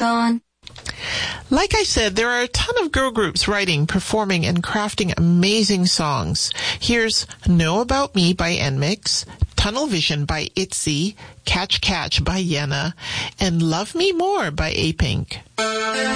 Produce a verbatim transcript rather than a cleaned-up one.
gone. Like I said, there are a ton of girl groups writing, performing, and crafting amazing songs. Here's Know About Me by N Mix, Tunnel Vision by ITZY, Catch Catch by Yenna, and Love Me More by A-Pink.